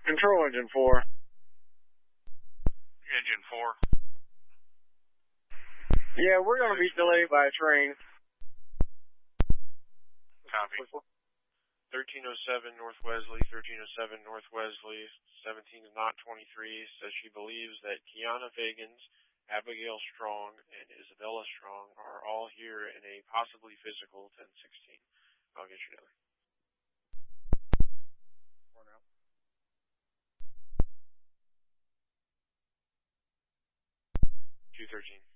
Control engine 4. Engine 4. Yeah, we're going to be delayed by a train. Copy. 1307 North Wesley, 1307 North Wesley, 17 is not 23, says she believes that Kiana Fagans, Abigail Strong, and Isabella Strong are all here in a possibly physical 1016. I'll get you another. 213.